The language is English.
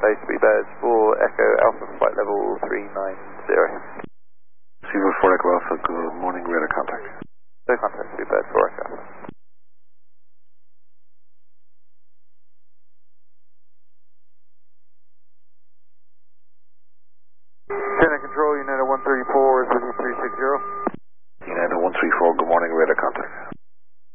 base 3 bears for Echo Alpha flight level 390.